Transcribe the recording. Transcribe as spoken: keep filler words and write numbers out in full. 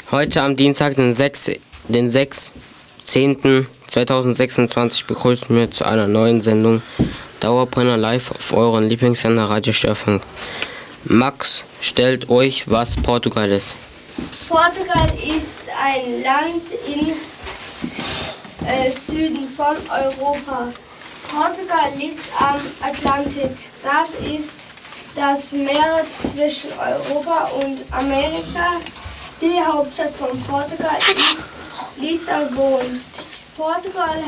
Heute am Dienstag, den sechsten den sechzehnten zweitausendsechsundzwanzig begrüßen wir zu einer neuen Sendung Dauerbrenner live auf euren Lieblingssender Radio Störfunk. Max stellt euch, was Portugal ist. Portugal ist ein Land im äh, Süden von Europa. Portugal liegt am Atlantik. Das ist das Meer zwischen Europa und Amerika. Die Hauptstadt von Portugal ist Lissabon. Portugal